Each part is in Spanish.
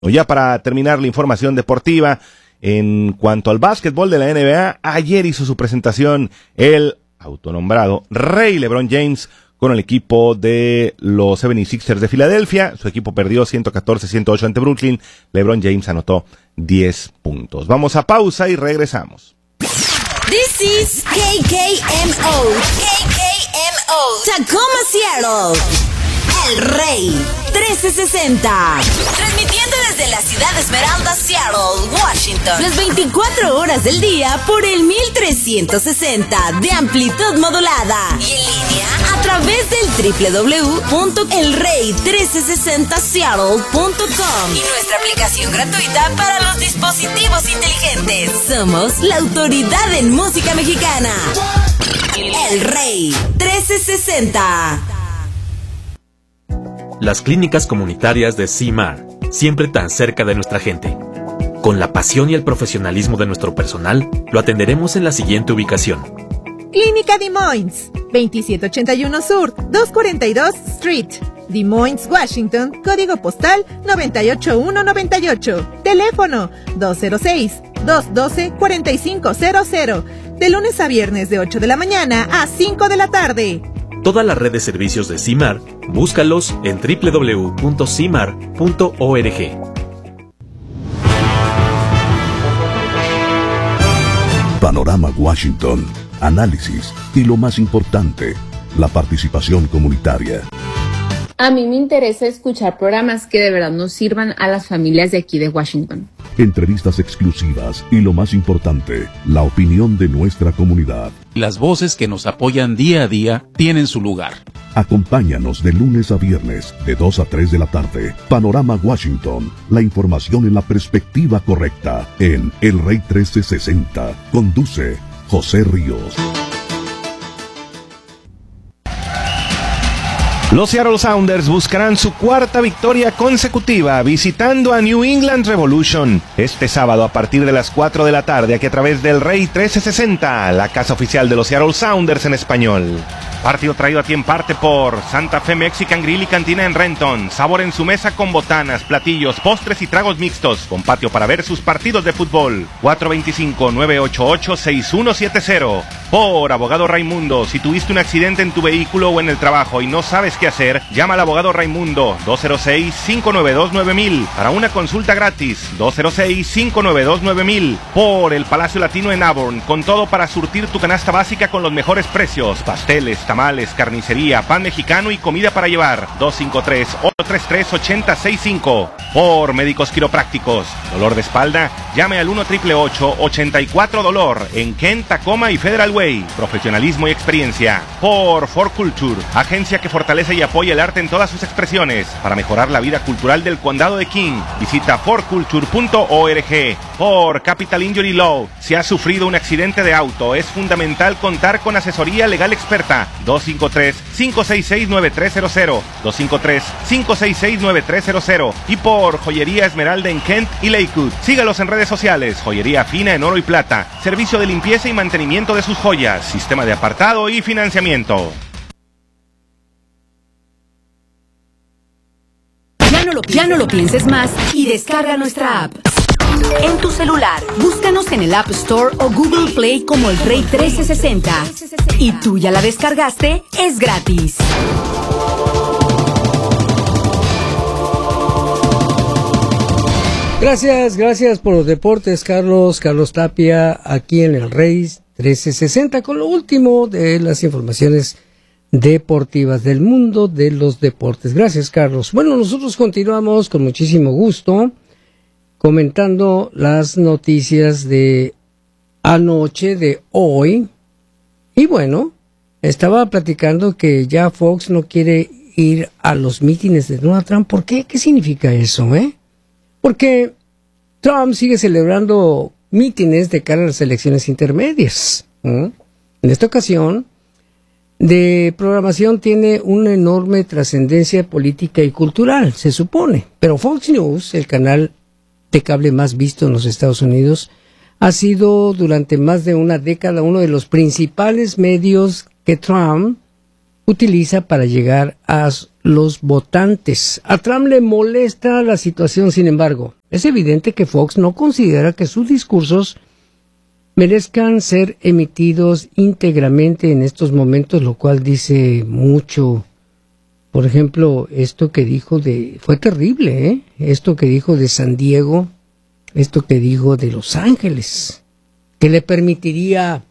Ya para terminar la información deportiva, en cuanto al básquetbol de la NBA, ayer hizo su presentación el autonombrado Rey LeBron James con el equipo de los 76ers de Filadelfia. Su equipo perdió 114-108 ante Brooklyn. LeBron James anotó 10 puntos. Vamos a pausa y regresamos. This is KKMO. Tacoma, Seattle. El Rey 1360. Transmitiendo desde la ciudad de Esmeralda, Seattle, Washington. Las 24 horas del día por el 1360 de amplitud modulada. Y en línea a través del www.elrey1360seattle.com. Y nuestra aplicación gratuita para los dispositivos inteligentes. Somos la autoridad en música mexicana. El Rey 1360. Las clínicas comunitarias de CIMAR, siempre tan cerca de nuestra gente. Con la pasión y el profesionalismo de nuestro personal, lo atenderemos en la siguiente ubicación. Clínica Des Moines, 2781 Sur, 242 Street, Des Moines, Washington, código postal 98198. Teléfono 206-212-4500. De lunes a viernes de 8 de la mañana a 5 de la tarde. Toda la red de servicios de CIMAR, búscalos en www.cimar.org. Panorama Washington, análisis y lo más importante, la participación comunitaria. A mí me interesa escuchar programas que de verdad nos sirvan a las familias de aquí de Washington. Entrevistas exclusivas y lo más importante, la opinión de nuestra comunidad. Las voces que nos apoyan día a día tienen su lugar. Acompáñanos de lunes a viernes, de 2 a 3 de la tarde. Panorama Washington, la información en la perspectiva correcta, en El Rey 1360. Conduce José Ríos. Los Seattle Sounders buscarán su cuarta victoria consecutiva visitando a New England Revolution este sábado a partir de las 4 de la tarde aquí a través del Rey 1360, la casa oficial de los Seattle Sounders en español. Partido traído a ti en parte por Santa Fe Mexican Grill y Cantina en Renton. Sabor en su mesa con botanas, platillos, postres y tragos mixtos. Con patio para ver sus partidos de fútbol. 425-988-6170. Por Abogado Raimundo. Si tuviste un accidente en tu vehículo o en el trabajo y no sabes qué hacer, llama al Abogado Raimundo. 206-592-9000. Para una consulta gratis. 206-592-9000. Por el Palacio Latino en Auburn. Con todo para surtir tu canasta básica con los mejores precios. Pasteles, tamales, carnicería, pan mexicano y comida para llevar. 253-833-8065. Por Médicos Quiroprácticos. Dolor de espalda, llame al 1-888-84-DOLOR en Kent, Tacoma y Federal Way. Profesionalismo y experiencia. Por For Culture, agencia que fortalece y apoya el arte en todas sus expresiones para mejorar la vida cultural del condado de King. Visita forculture.org. Por Capital Injury Law, si has sufrido un accidente de auto, es fundamental contar con asesoría legal experta. 253-566-9300. 253-566-9300. Y por Joyería Esmeralda en Kent y Lakewood. Sígalos en redes sociales. Joyería fina en oro y plata. Servicio de limpieza y mantenimiento de sus joyas. Sistema de apartado y financiamiento. Ya no lo pienses más y descarga nuestra app. En tu celular, búscanos en el App Store o Google Play como El Rey 1360. Y tú ya la descargaste, es gratis. Gracias por los deportes, Carlos Tapia, aquí en El Rey 1360, con lo último de las informaciones deportivas del mundo de los deportes. Gracias, Carlos. Bueno, nosotros continuamos con muchísimo gusto comentando las noticias de anoche, de hoy. Y bueno, estaba platicando que ya Fox no quiere ir a los mítines de Donald Trump. ¿Por qué? ¿Qué significa eso, Porque Trump sigue celebrando mítines de cara a las elecciones intermedias. En esta ocasión, de programación tiene una enorme trascendencia política y cultural, se supone. Pero Fox News, el canal de cable más visto en los Estados Unidos, ha sido durante más de una década uno de los principales medios que Trump utiliza para llegar a los votantes. A Trump le molesta la situación, sin embargo. Es evidente que Fox no considera que sus discursos merezcan ser emitidos íntegramente en estos momentos, lo cual dice mucho. Por ejemplo, esto que dijo fue terrible, ¿eh? Esto que dijo de San Diego, esto que dijo de Los Ángeles, que le permitiría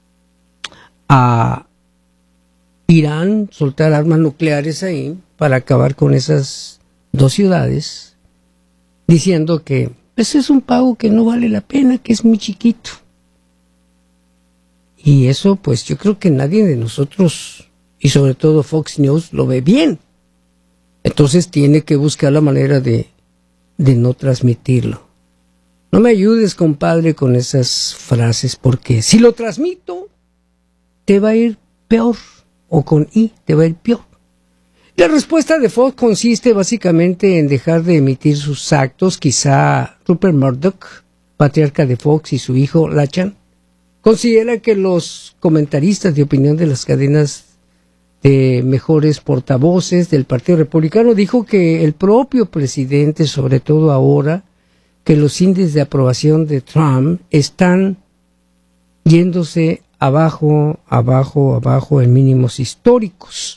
a Irán soltar armas nucleares ahí para acabar con esas dos ciudades, diciendo que ese es un pago que no vale la pena, que es muy chiquito. Y eso, pues yo creo que nadie de nosotros, y sobre todo Fox News, lo ve bien. Entonces tiene que buscar la manera de no transmitirlo. No me ayudes, compadre, con esas frases, porque si lo transmito, te va a ir peor, o con I te va a ir peor. La respuesta de Fox consiste básicamente en dejar de emitir sus actos. Quizá Rupert Murdoch, patriarca de Fox, y su hijo Lachlan, considera que los comentaristas de opinión de las cadenas de mejores portavoces del Partido Republicano dijo que el propio presidente, sobre todo ahora, que los índices de aprobación de Trump están yéndose abajo en mínimos históricos.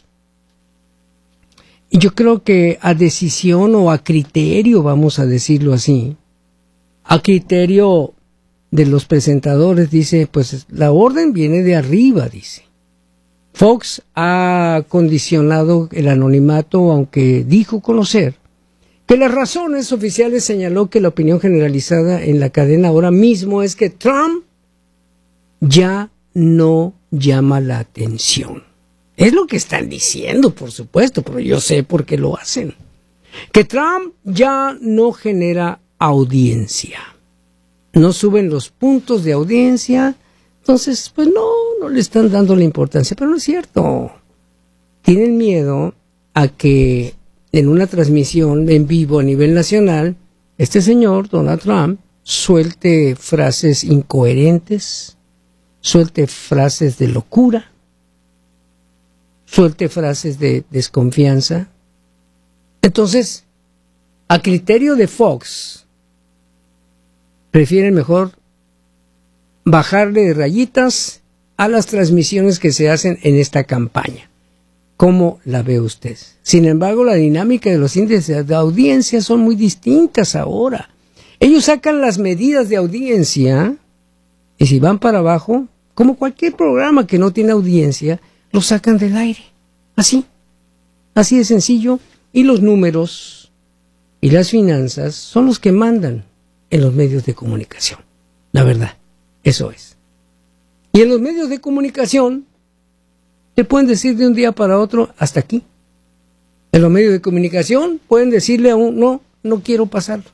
Y yo creo que a decisión o a criterio, vamos a decirlo así, a criterio de los presentadores, dice, pues la orden viene de arriba, dice. Fox ha condicionado el anonimato, aunque dijo conocer que las razones oficiales señaló que la opinión generalizada en la cadena ahora mismo es que Trump ya no llama la atención. Es lo que están diciendo, por supuesto, pero yo sé por qué lo hacen. Que Trump ya no genera audiencia. No suben los puntos de audiencia, entonces pues no le están dando la importancia, pero no es cierto. Tienen miedo a que en una transmisión en vivo a nivel nacional, este señor, Donald Trump, suelte frases incoherentes, suelte frases de locura, suelte frases de desconfianza. Entonces, a criterio de Fox, prefieren mejor bajarle de rayitas a las transmisiones que se hacen en esta campaña. ¿Cómo la ve usted? Sin embargo, la dinámica de los índices de audiencia son muy distintas ahora. Ellos sacan las medidas de audiencia y si van para abajo, como cualquier programa que no tiene audiencia, lo sacan del aire. Así de sencillo. Y los números y las finanzas son los que mandan en los medios de comunicación. La verdad, eso es. Y en los medios de comunicación te pueden decir de un día para otro, hasta aquí. En los medios de comunicación pueden decirle a uno, no quiero pasarlo.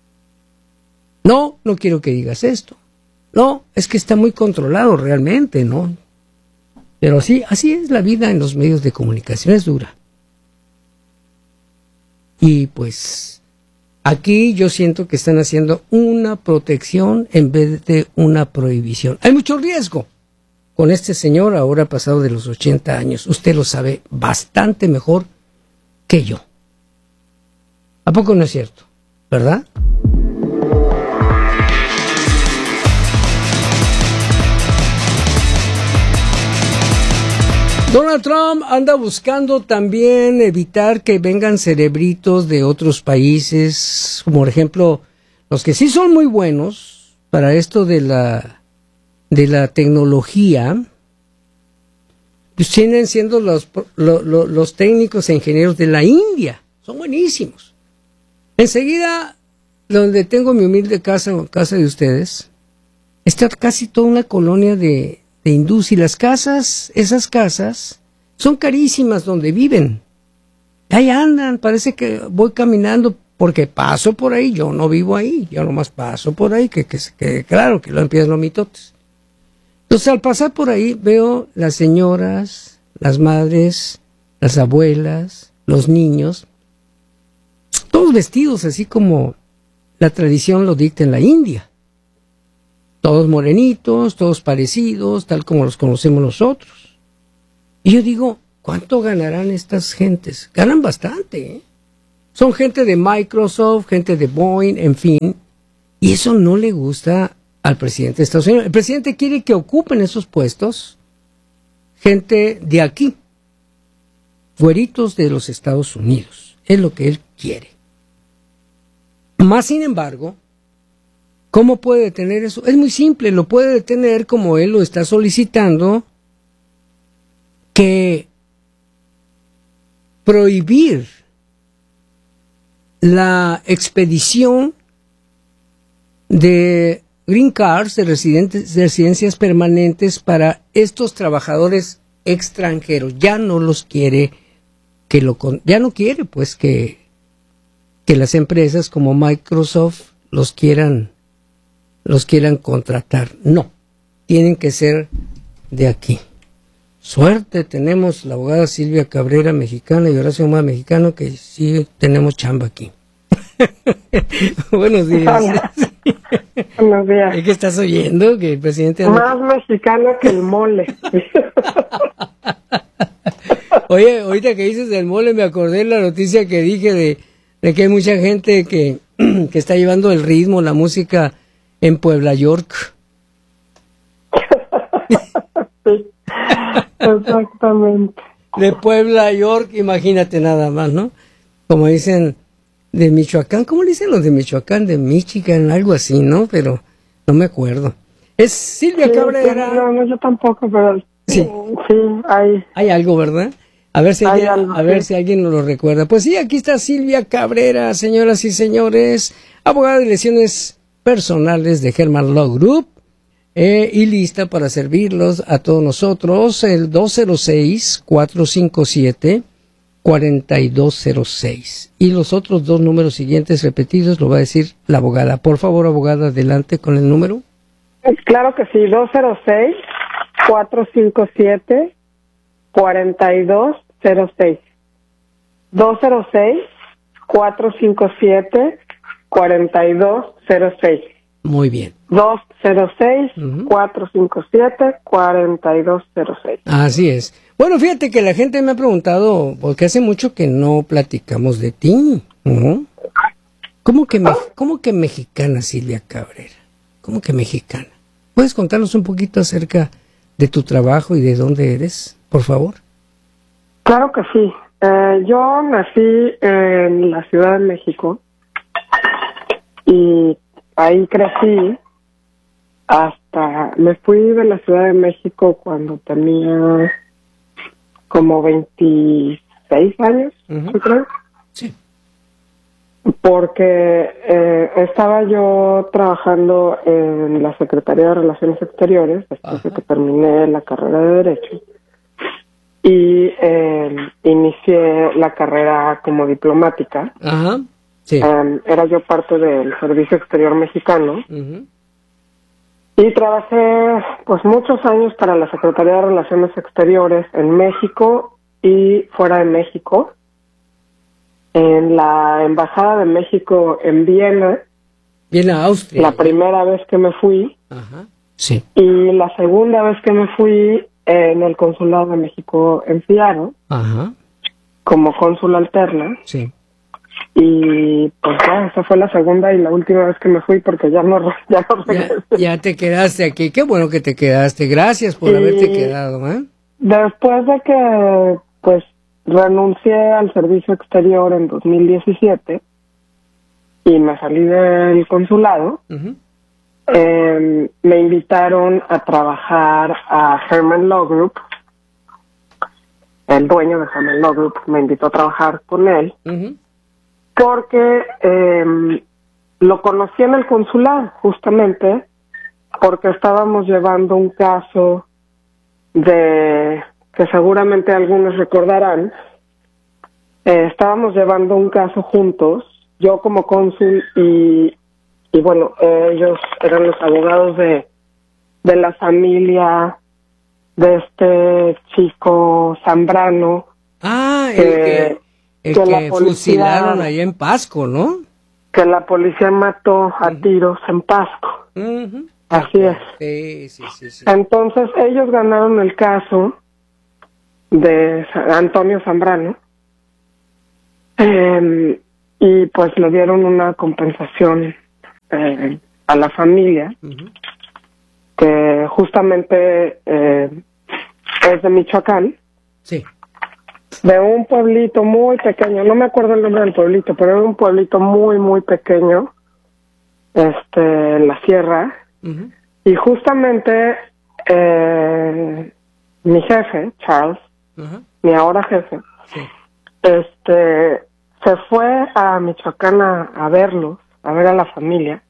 No quiero que digas esto. No, es que está muy controlado realmente, ¿no? Pero así es la vida en los medios de comunicación, es dura. Y pues aquí yo siento que están haciendo una protección en vez de una prohibición. Hay mucho riesgo con este señor ahora pasado de los 80 años. Usted lo sabe bastante mejor que yo. ¿A poco no es cierto? ¿Verdad? Donald Trump anda buscando también evitar que vengan cerebritos de otros países, como por ejemplo, los que sí son muy buenos para esto de la tecnología, pues vienen siendo los técnicos e ingenieros de la India, son buenísimos. Enseguida, donde tengo mi humilde casa de ustedes, está casi toda una colonia de hindús, y esas casas son carísimas donde viven. Ahí andan, parece que voy caminando porque paso por ahí, yo no vivo ahí, yo nomás paso por ahí, que claro, que lo empiezan los mitotes. Entonces al pasar por ahí veo las señoras, las madres, las abuelas, los niños, todos vestidos así como la tradición lo dicta en la India. Todos morenitos, todos parecidos, tal como los conocemos nosotros. Y yo digo, ¿Cuánto ganarán estas gentes? Ganan bastante, ¿eh? Son gente de Microsoft, gente de Boeing, en fin. Y eso no le gusta al presidente de Estados Unidos. El presidente quiere que ocupen esos puestos gente de aquí, güeritos de los Estados Unidos. Es lo que él quiere. Más sin embargo, ¿cómo puede detener eso? Es muy simple, lo puede detener como él lo está solicitando, que prohibir la expedición de green cards, de residencias permanentes para estos trabajadores extranjeros. Ya no los quiere ya no quiere pues que las empresas como Microsoft los quieran contratar. No, tienen que ser de aquí. Suerte, tenemos la abogada Silvia Cabrera, mexicana, y Horacio Humada, mexicano, que sí tenemos chamba aquí. Buenos días. Buenos días. ¿Es que estás oyendo que el presidente... Más mexicano que el mole. Oye, ahorita que dices del mole, me acordé de la noticia que dije de que hay mucha gente que está llevando el ritmo, la música en Puebla, York. Sí, exactamente. De Puebla, York, imagínate nada más, ¿no? Como dicen de Michoacán, ¿cómo le dicen los de Michoacán? De Michigan, algo así, ¿no? Pero no me acuerdo. Es Silvia Cabrera. No, yo tampoco, pero sí, hay algo, ¿verdad? A ver si alguien nos lo recuerda. Pues sí, aquí está Silvia Cabrera, señoras y señores, abogada de lesiones personales de Herman Law Group, y lista para servirlos a todos nosotros. El 206-457-4206. Y los otros dos números siguientes repetidos lo va a decir la abogada. Por favor, abogada, adelante con el número. Claro que sí, 206-457-4206. 206-457-4206. Muy bien. 206-457-4206. Así es. Bueno, fíjate que la gente me ha preguntado, porque hace mucho que no platicamos de ti, ¿no? ¿Cómo que mexicana, Silvia Cabrera? ¿Cómo que mexicana? ¿Puedes contarnos un poquito acerca de tu trabajo y de dónde eres, por favor? Claro que sí. Yo nací en la Ciudad de México y ahí crecí hasta... Me fui de la Ciudad de México cuando tenía como 26 años, yo creo. Sí. Porque estaba yo trabajando en la Secretaría de Relaciones Exteriores después de que terminé la carrera de Derecho. Y inicié la carrera como diplomática. Ajá. Sí. Era yo parte del Servicio Exterior Mexicano. Y trabajé pues muchos años para la Secretaría de Relaciones Exteriores en México y fuera de México. En la Embajada de México en Viena. Viena, Austria. La primera vez que me fui. Ajá. Sí. Y la segunda vez que me fui en el Consulado de México en Seattle. Ajá. Como cónsul alterna. Sí. Y pues ya, esa fue la segunda y la última vez que me fui porque ya no regresé. Ya te quedaste aquí. Qué bueno que te quedaste. Gracias por haberte quedado, ¿eh? Después de que pues renuncié al servicio exterior en 2017 y me salí del consulado, me invitaron a trabajar a Herman Law Group. El dueño de Herman Law Group me invitó a trabajar con él porque lo conocí en el consulado justamente porque estábamos llevando un caso que seguramente algunos recordarán. Estábamos llevando un caso juntos, yo como cónsul y bueno, ellos eran los abogados de la familia de este chico Zambrano. Ah, el que fusilaron allá en Pasco, ¿no? Que la policía mató a tiros en Pasco. Así es. Sí. Entonces ellos ganaron el caso de Antonio Zambrano, y pues le dieron una compensación a la familia, que justamente es de Michoacán. Sí. De un pueblito muy pequeño, no me acuerdo el nombre del pueblito, pero era un pueblito muy, muy pequeño, en la sierra. Y justamente mi jefe, Charles, mi ahora jefe, se fue a Michoacán a verlos, a ver a la familia.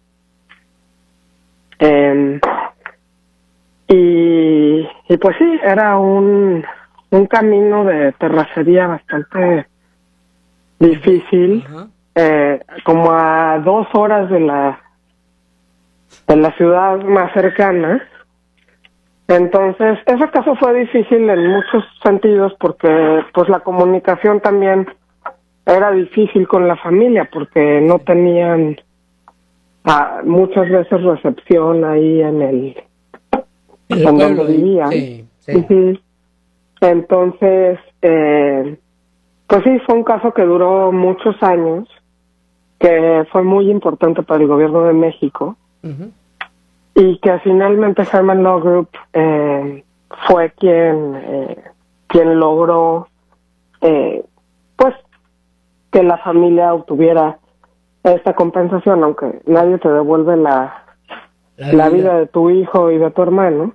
Y pues sí, era un camino de terracería bastante difícil, como a 2 horas de la ciudad más cercana. Entonces, ese caso fue difícil en muchos sentidos porque pues la comunicación también era difícil con la familia porque no tenían muchas veces recepción ahí en donde vivían. Sí. Entonces, pues sí, fue un caso que duró muchos años, que fue muy importante para el gobierno de México, y que finalmente Herman Law Group fue quien logró pues que la familia obtuviera esta compensación, aunque nadie te devuelve la vida de tu hijo y de tu hermano.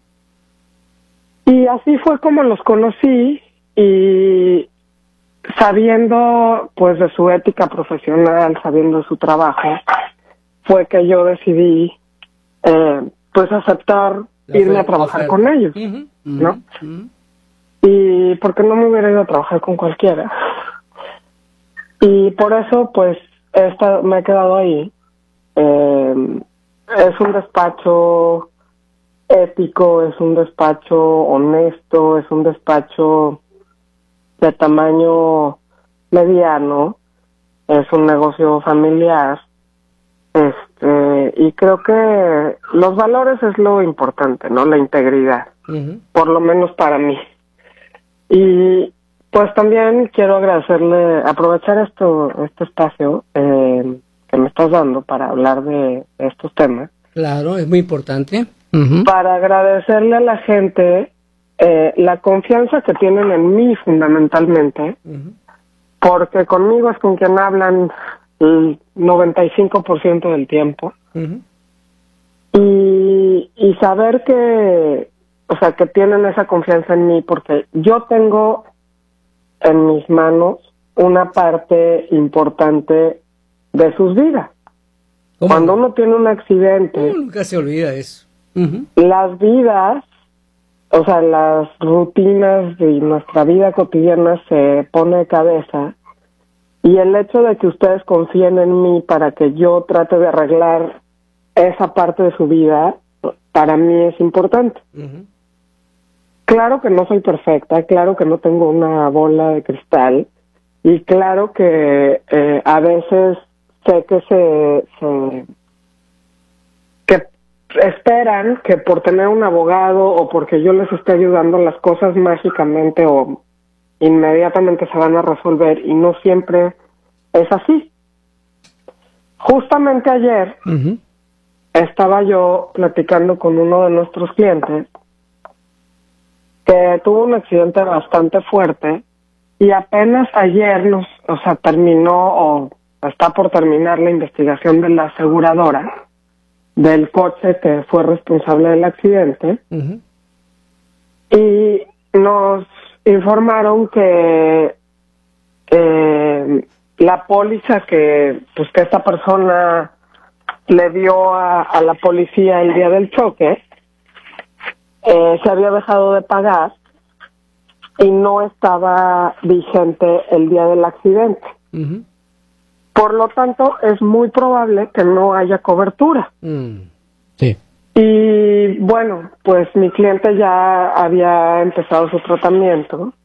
Y así fue como los conocí, y sabiendo pues de su ética profesional, sabiendo de su trabajo, fue que yo decidí pues aceptar irme a trabajar con ellos, ¿no? Y porque no me hubiera ido a trabajar con cualquiera. Y por eso pues me he quedado ahí. Es un despacho ético, es un despacho honesto, es un despacho de tamaño mediano, es un negocio familiar, y creo que los valores es lo importante, ¿no? La integridad, por lo menos para mí. Y pues también quiero aprovechar este espacio que me estás dando para hablar de estos temas. Claro, es muy importante. Para agradecerle a la gente la confianza que tienen en mí fundamentalmente, porque conmigo es con quien hablan el 95% del tiempo, y saber que tienen esa confianza en mí, porque yo tengo en mis manos una parte importante de sus vidas. Cuando uno tiene un accidente, nunca se olvida eso. Las vidas, las rutinas de nuestra vida cotidiana se pone de cabeza, y el hecho de que ustedes confíen en mí para que yo trate de arreglar esa parte de su vida, para mí es importante. Claro que no soy perfecta, claro que no tengo una bola de cristal, y claro que a veces sé que que esperan que por tener un abogado o porque yo les esté ayudando las cosas mágicamente o inmediatamente se van a resolver, y no siempre es así. Justamente ayer estaba yo platicando con uno de nuestros clientes que tuvo un accidente bastante fuerte, y apenas ayer terminó o está por terminar la investigación de la aseguradora del coche que fue responsable del accidente, y nos informaron que la póliza que esta persona le dio a la policía el día del choque se había dejado de pagar y no estaba vigente el día del accidente. Por lo tanto, es muy probable que no haya cobertura. Sí. Y bueno, pues mi cliente ya había empezado su tratamiento,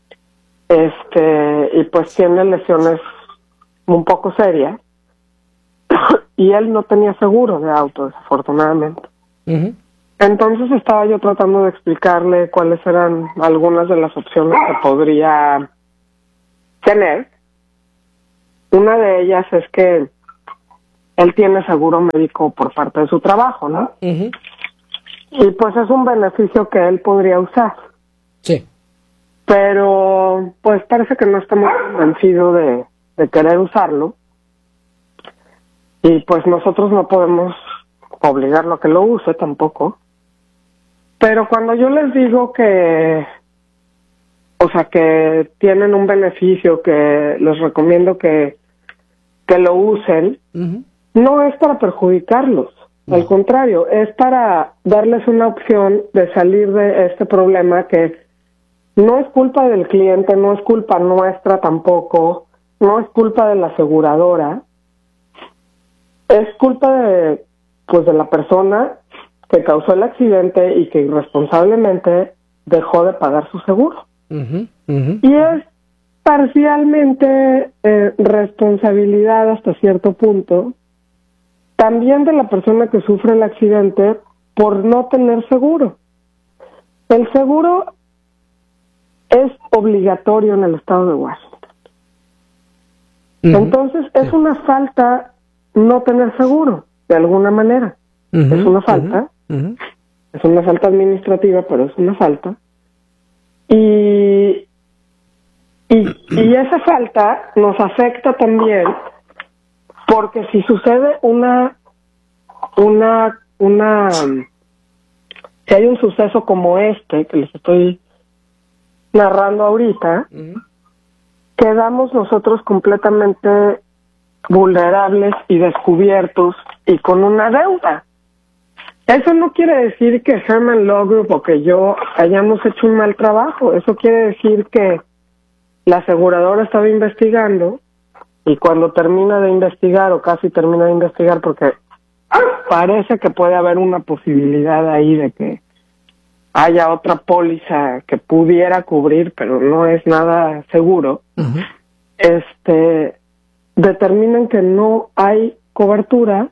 y pues tiene lesiones un poco serias, y él no tenía seguro de auto, desafortunadamente. Entonces estaba yo tratando de explicarle cuáles eran algunas de las opciones que podría tener. Una de ellas es que él tiene seguro médico por parte de su trabajo, ¿no? Y pues es un beneficio que él podría usar. Sí. Pero pues parece que no está muy convencido de querer usarlo. Y pues nosotros no podemos obligarlo a que lo use tampoco. Pero cuando yo les digo que, o sea, que tienen un beneficio, que les recomiendo que lo usen, no es para perjudicarlos. Al contrario, es para darles una opción de salir de este problema que no es culpa del cliente, no es culpa nuestra tampoco, no es culpa de la aseguradora, es culpa de la persona que causó el accidente y que irresponsablemente dejó de pagar su seguro. Y es parcialmente responsabilidad hasta cierto punto también de la persona que sufre el accidente por no tener seguro. El seguro es obligatorio en el estado de Washington. Entonces es una falta no tener seguro, de alguna manera. Es una falta. Es una falta administrativa, pero es una falta. Y esa falta nos afecta también porque si sucede si hay un suceso como este que les estoy narrando ahorita, quedamos nosotros completamente vulnerables y descubiertos y con una deuda. Eso no quiere decir que Herman Law Group o que yo hayamos hecho un mal trabajo. Eso quiere decir que la aseguradora estaba investigando y cuando termina de investigar o casi termina de investigar, porque parece que puede haber una posibilidad ahí de que haya otra póliza que pudiera cubrir, pero no es nada seguro, determinan que no hay cobertura,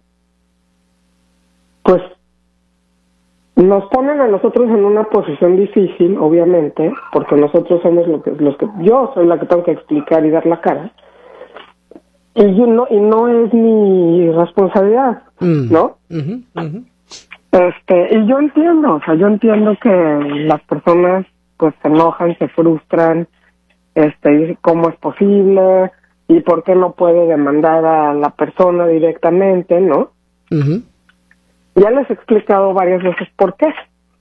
pues nos ponen a nosotros en una posición difícil, obviamente, porque nosotros somos yo soy la que tengo que explicar y dar la cara, y no es mi responsabilidad, ¿no? Y yo entiendo, que las personas pues se enojan, se frustran, dicen cómo es posible y por qué no puede demandar a la persona directamente, ¿no? Ya les he explicado varias veces por qué.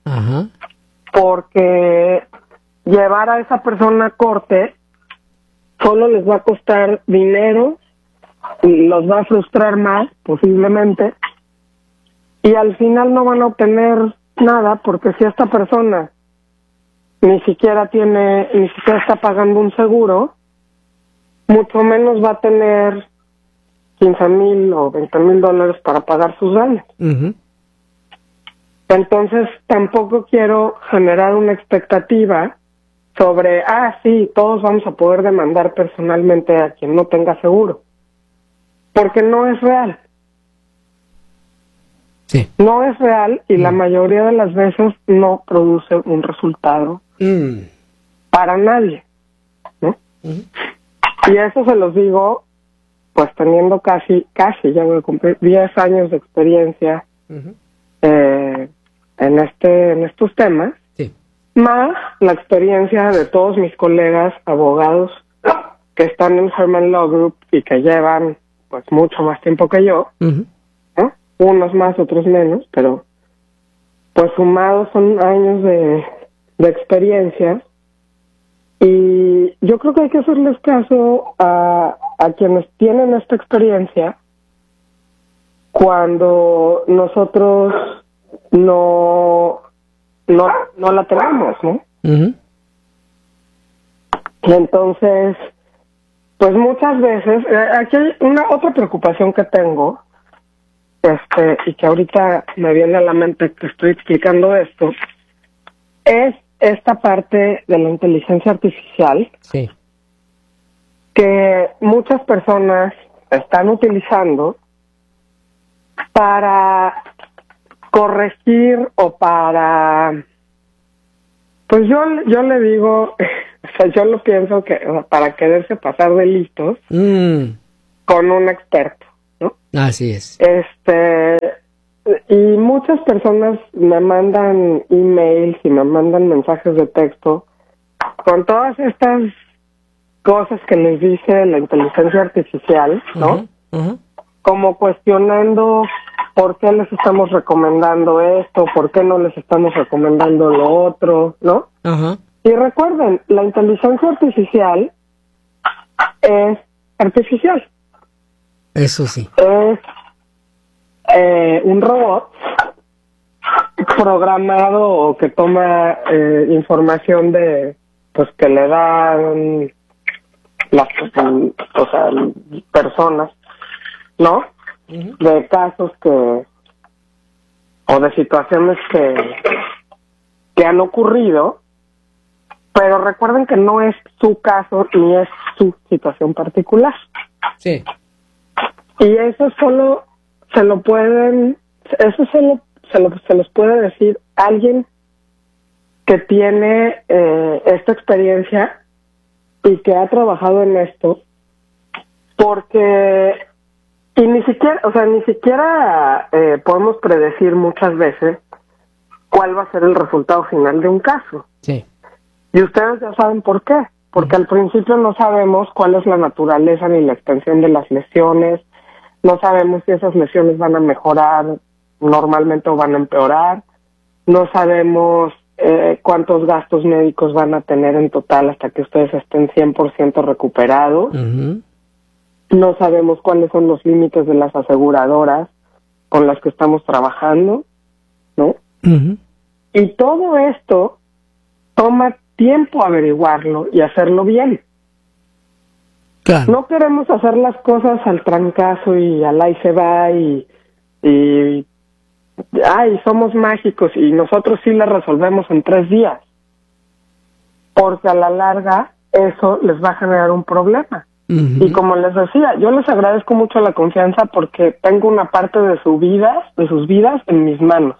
Porque llevar a esa persona a corte solo les va a costar dinero y los va a frustrar más, posiblemente, y al final no van a obtener nada, porque si esta persona ni siquiera está pagando un seguro, mucho menos va a tener $15,000 o $20,000 para pagar sus daños. Entonces tampoco quiero generar una expectativa sobre, sí, todos vamos a poder demandar personalmente a quien no tenga seguro, porque no es real. No es real y la mayoría de las veces no produce un resultado para nadie, ¿no? Y eso se los digo, pues teniendo casi, ya voy a cumplir 10 años de experiencia en estos temas, más la experiencia de todos mis colegas abogados que están en Herman Law Group y que llevan pues mucho más tiempo que yo, ¿no? Unos más, otros menos, pero pues sumados son años de experiencia. Y yo creo que hay que hacerles caso a quienes tienen esta experiencia cuando nosotros no la tenemos, ¿no? Y entonces, pues muchas veces, aquí hay otra preocupación que tengo, y que ahorita me viene a la mente que estoy explicando esto, es esta parte de la inteligencia artificial que muchas personas están utilizando para corregir o para... Pues yo le digo, o sea, yo lo pienso que para quererse pasar de listos con un experto, ¿no? Así es. Y muchas personas me mandan emails y me mandan mensajes de texto con todas estas cosas que les dice la inteligencia artificial, ¿no? Como cuestionando por qué les estamos recomendando esto, por qué no les estamos recomendando lo otro, ¿no? Y recuerden, la inteligencia artificial es artificial. Eso sí. Es un robot programado o que toma información de, pues, que le dan las personas, ¿no? De casos o de situaciones que han ocurrido, pero recuerden que no es su caso ni es su situación particular. Sí. Y eso solo se los puede decir alguien que tiene esta experiencia y que ha trabajado en esto, porque ni siquiera podemos predecir muchas veces cuál va a ser el resultado final de un caso. Sí. Y ustedes ya saben por qué, porque al principio no sabemos cuál es la naturaleza ni la extensión de las lesiones, no sabemos si esas lesiones van a mejorar normalmente o van a empeorar, no sabemos cuántos gastos médicos van a tener en total hasta que ustedes estén 100% recuperados. No sabemos cuáles son los límites de las aseguradoras con las que estamos trabajando, ¿no? Y todo esto toma tiempo averiguarlo y hacerlo bien. Claro. No queremos hacer las cosas al trancazo y al ahí se va y somos mágicos y nosotros sí las resolvemos en 3 días. Porque a la larga eso les va a generar un problema. Y como les decía, yo les agradezco mucho la confianza porque tengo una parte de sus vidas en mis manos.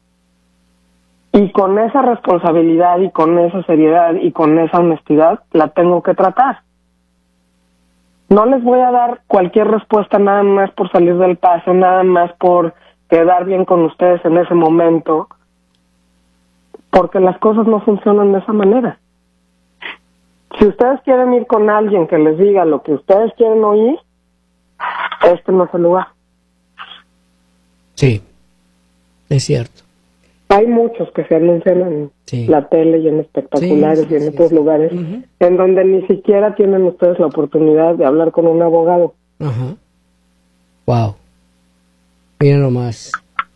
Y con esa responsabilidad y con esa seriedad y con esa honestidad la tengo que tratar. No les voy a dar cualquier respuesta nada más por salir del paso, nada más por quedar bien con ustedes en ese momento, porque las cosas no funcionan de esa manera. Si ustedes quieren ir con alguien que les diga lo que ustedes quieren oír, este no es el lugar. Sí, es cierto. Hay muchos que se anuncian en la tele y en espectaculares y en otros lugares, en donde ni siquiera tienen ustedes la oportunidad de hablar con un abogado. Wow. Mira nomás.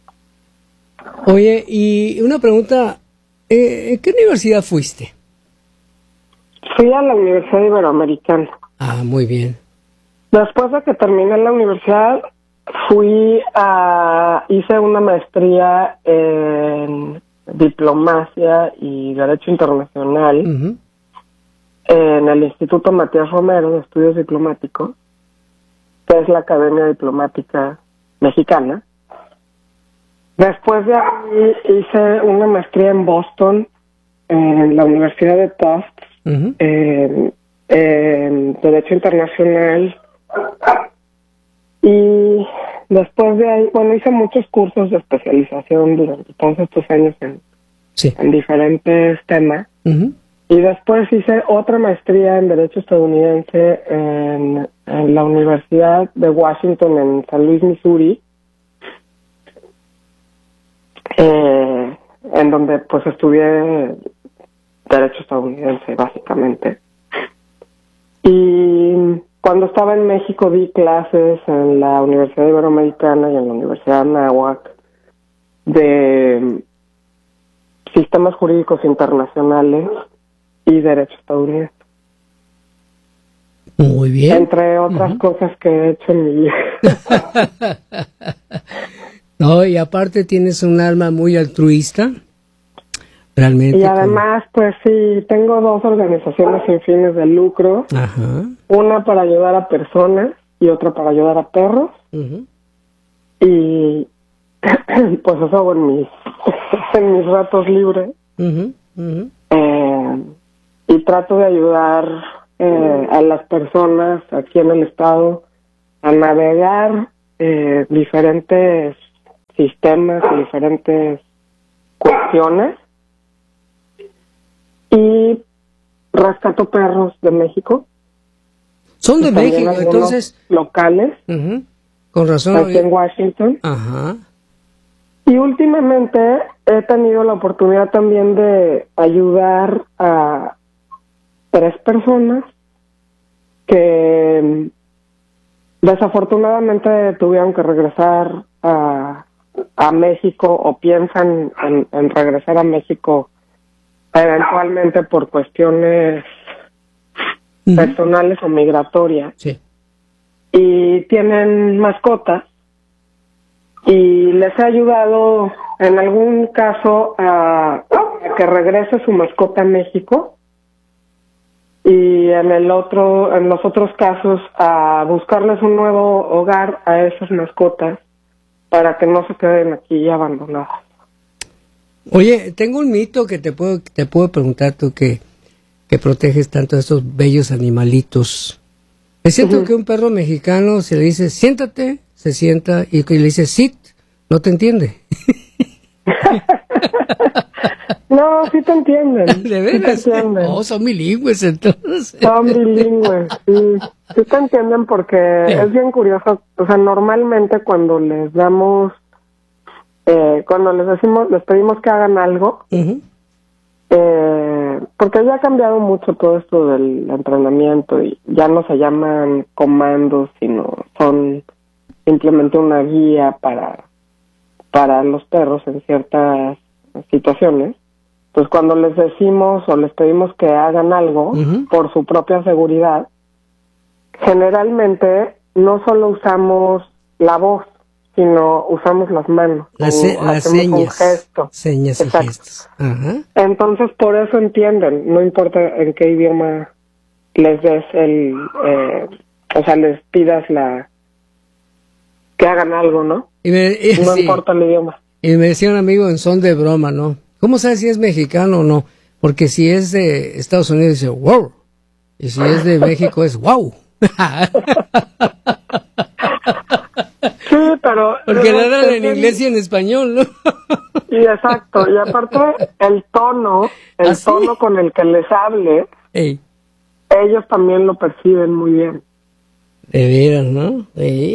Oye, y una pregunta, ¿en qué universidad fuiste? Fui a la Universidad Iberoamericana. Ah, muy bien. Después de que terminé la universidad, hice una maestría en diplomacia y derecho internacional en el Instituto Matías Romero de Estudios Diplomáticos, que es la Academia Diplomática Mexicana. Después de ahí hice una maestría en Boston, en la Universidad de Tufts, en Derecho Internacional. Y después de ahí, hice muchos cursos de especialización durante todos estos años en diferentes temas. Y después hice otra maestría en Derecho Estadounidense en la Universidad de Washington en San Luis, Missouri, en donde pues estudié Derecho Estadounidense básicamente. Y cuando estaba en México di clases en la Universidad Iberoamericana y en la Universidad de Anáhuac de sistemas jurídicos internacionales y derecho estadounidense. Muy bien. Entre otras cosas que he hecho en mi vida. No, y aparte tienes un alma muy altruista. Realmente. Y además, pues sí, tengo 2 organizaciones sin fines de lucro. Una para ayudar a personas y otra para ayudar a perros. Y pues eso hago en mis ratos libres. Y trato de ayudar a las personas aquí en el estado a navegar diferentes sistemas y diferentes cuestiones. Y rescato perros de México. Son de México, entonces. Locales. Con razón. Aquí en Washington. Ajá. Y últimamente he tenido la oportunidad también de ayudar a 3 personas que desafortunadamente tuvieron que regresar a México o piensan en regresar a México eventualmente por cuestiones personales o migratorias. Sí. Y tienen mascotas. Y les he ayudado en algún caso a que regrese su mascota a México y en los otros casos a buscarles un nuevo hogar a esas mascotas para que no se queden aquí abandonadas. Oye, tengo un mito que te puedo preguntar tú que proteges tanto a estos bellos animalitos. Es cierto que un perro mexicano se le dice siéntate, se sienta y le dice sit, no te entiende. No, sí te entienden. ¿De veras? Sí te entienden. Oh, son bilingües entonces. Son bilingües, sí. Sí te entienden porque es bien curioso. O sea, normalmente cuando les damos, cuando les pedimos que hagan algo, porque ya ha cambiado mucho todo esto del entrenamiento y ya no se llaman comandos, sino son simplemente una guía para los perros en ciertas situaciones. Pues cuando les decimos o les pedimos que hagan algo por su propia seguridad, generalmente no solo usamos la voz, sino usamos las manos. Las señas. Un gesto. Señas y gestos. Ajá. Entonces, por eso entienden, no importa en qué idioma les des o sea, les pidas que hagan algo, ¿no? No importa el idioma. Y me decía un amigo en son de broma, ¿no? ¿Cómo sabes si es mexicano o no? Porque si es de Estados Unidos dice wow, y si es de México es wow. Sí, pero... Porque le dan en inglés y en español, ¿no? Y exacto, y aparte el tono con el que les hable, ellos también lo perciben muy bien. De veras, ¿no?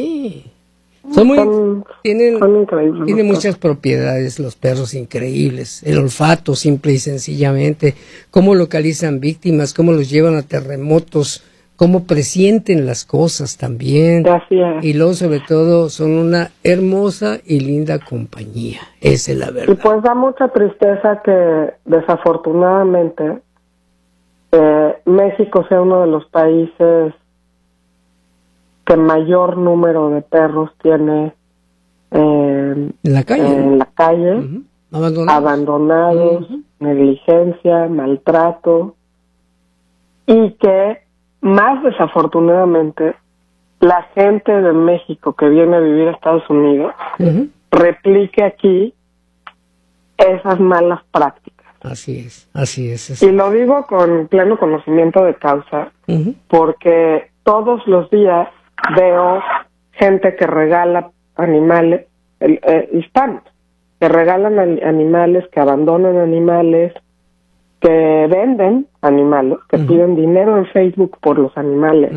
Tienen muchas propiedades los perros increíbles. El olfato, simple y sencillamente. Cómo localizan víctimas, cómo los llevan a terremotos, cómo presienten las cosas también. Gracias. Y luego, sobre todo, son una hermosa y linda compañía. Esa es la verdad. Y pues da mucha tristeza que, desafortunadamente, México sea uno de los países que mayor número de perros tiene en la calle, abandonados, negligencia, maltrato, y que más desafortunadamente la gente de México que viene a vivir a Estados Unidos replique aquí esas malas prácticas. Así es. Y lo digo con pleno conocimiento de causa, porque todos los días veo gente que regala animales, hispanos, que regalan animales, que abandonan animales, que venden animales, que piden dinero en Facebook por los animales.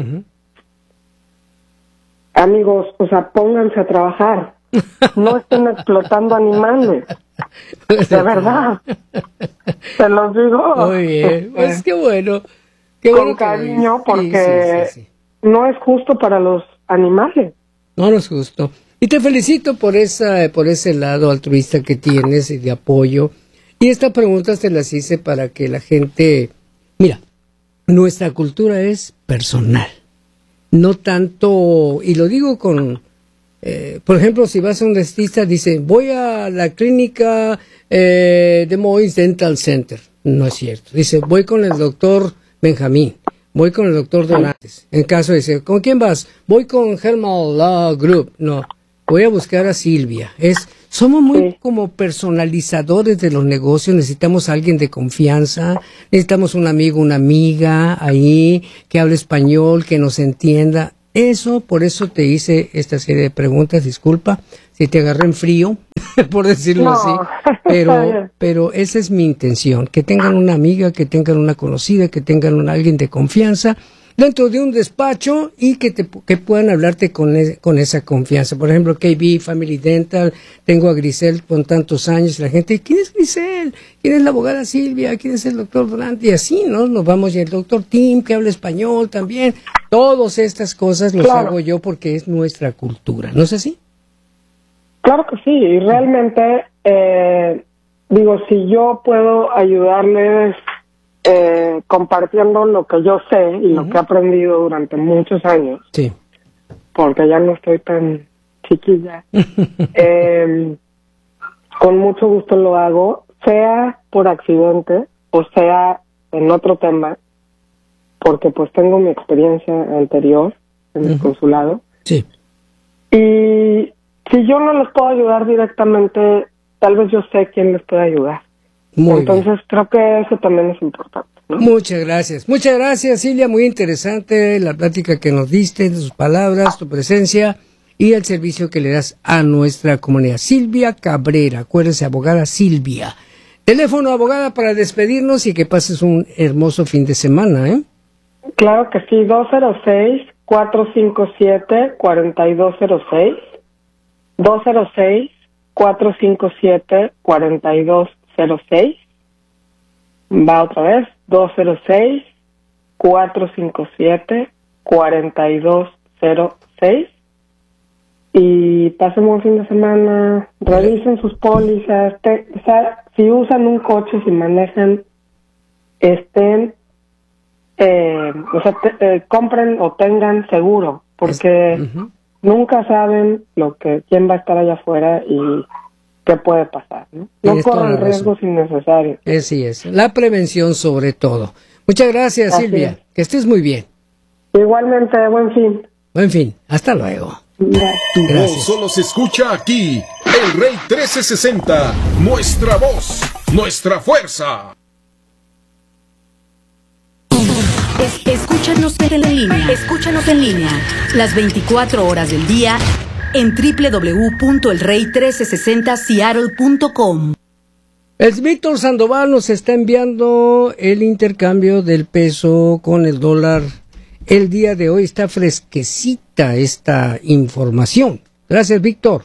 Amigos, o sea, pónganse a trabajar. No estén explotando animales. De verdad. Se los digo. Muy bien. Pues qué bueno. Con cariño, porque no es justo para los animales. No es justo. Y te felicito por ese lado altruista que tienes y de apoyo. Y estas preguntas te las hice para que la gente... Mira, nuestra cultura es personal. No tanto... Y lo digo con... por ejemplo, si vas a un dentista, dice, voy a la clínica de Moines Dental Center. No es cierto. Dice, voy con el doctor Benjamín. Voy con el doctor Dorantes. En caso dice, ¿con quién vas? Voy con Hermal Law Group. No. voy a buscar a Silvia. Somos muy como personalizadores de los negocios, necesitamos a alguien de confianza, necesitamos un amigo, una amiga ahí que hable español, que nos entienda. Por eso te hice esta serie de preguntas, disculpa si te agarré en frío, por decirlo así, pero esa es mi intención, que tengan una amiga, que tengan una conocida, que tengan alguien de confianza dentro de un despacho y que puedan hablarte con esa confianza. Por ejemplo, KB, Family Dental, tengo a Grisel con tantos años, la gente, ¿quién es Grisel? ¿Quién es la abogada Silvia? ¿Quién es el doctor Durante? Y así, ¿no? Nos vamos, y el doctor Tim, que habla español también. Todas estas cosas los hago yo porque es nuestra cultura, ¿no es así? Claro que sí, y realmente, si yo puedo ayudarles compartiendo lo que yo sé y lo que he aprendido durante muchos años, porque ya no estoy tan chiquilla, con mucho gusto lo hago, sea por accidente o sea en otro tema, porque pues tengo mi experiencia anterior en el consulado. Sí. Y si yo no les puedo ayudar directamente, tal vez yo sé quién les puede ayudar. Entonces creo que eso también es importante, ¿no? Muchas gracias, Silvia, muy interesante la plática que nos diste, tus palabras, tu presencia y el servicio que le das a nuestra comunidad. Silvia Cabrera, acuérdense, abogada Silvia. Teléfono, abogada, para despedirnos y que pases un hermoso fin de semana, ¿eh? Claro que sí, 206-457-4206, 206-457-4206, va otra vez, 206-457-4206, y pasen un fin de semana, revisen sus pólizas, si usan un coche, si manejan, compren o tengan seguro, porque nunca saben quién va a estar allá afuera y qué puede pasar, ¿no? No corran riesgos innecesarios. Así es, la prevención sobre todo. Muchas gracias, Silvia, que estés muy bien. Igualmente, buen fin. Buen fin, hasta luego. Tu voz solo se escucha aquí, El Rey 1360, nuestra voz, nuestra fuerza. Escúchanos en línea, las 24 horas del día en www.elrey1360seattle.com. El Víctor Sandoval nos está enviando el intercambio del peso con el dólar. El día de hoy está fresquecita esta información. Gracias, Víctor.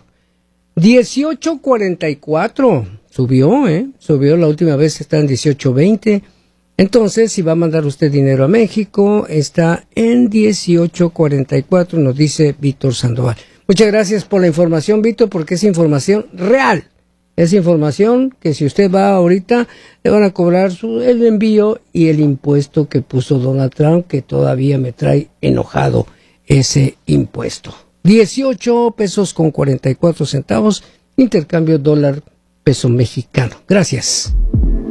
18.44 subió la última vez, está en 18.20. Entonces, si va a mandar usted dinero a México, está en 18.44, nos dice Víctor Sandoval. Muchas gracias por la información, Víctor, porque es información real. Es información que si usted va ahorita, le van a cobrar el envío y el impuesto que puso Donald Trump, que todavía me trae enojado ese impuesto. 18 pesos con 44 centavos, intercambio dólar-peso mexicano. Gracias.